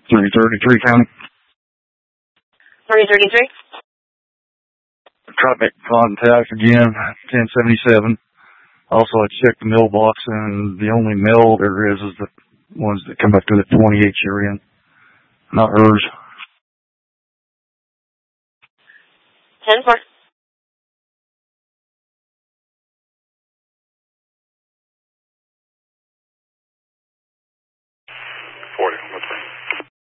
333 County. 333. Try to make contact again, 1077. Also, I checked the mailbox, and the only mail there is the ones that come up to the 28 you're in, not hers. 10-4. 40.